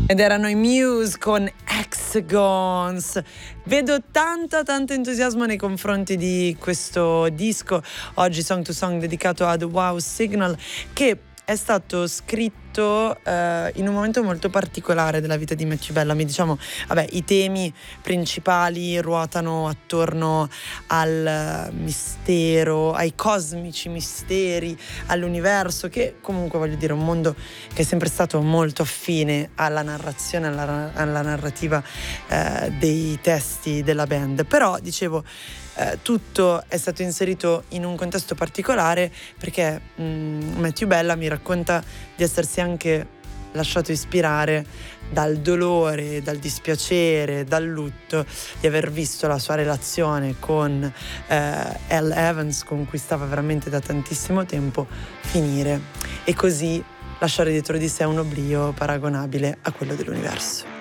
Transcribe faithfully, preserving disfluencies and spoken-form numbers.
Ed erano i Muse con Hexagons. Vedo tanto tanto entusiasmo nei confronti di questo disco, oggi Song to Song dedicato ad Wow Signal, che è stato scritto eh, in un momento molto particolare della vita di Matthew Bellamy. Diciamo, vabbè, i temi principali ruotano attorno al mistero, ai cosmici misteri, all'universo, che comunque, voglio dire, è un mondo che è sempre stato molto affine alla narrazione, alla, alla narrativa eh, dei testi della band. Però, dicevo, Eh, tutto è stato inserito in un contesto particolare perché mh, Matthew Bellamy racconta di essersi anche lasciato ispirare dal dolore, dal dispiacere, dal lutto di aver visto la sua relazione con eh, Elle Evans, con cui stava veramente da tantissimo tempo, finire, e così lasciare dietro di sé un oblio paragonabile a quello dell'universo.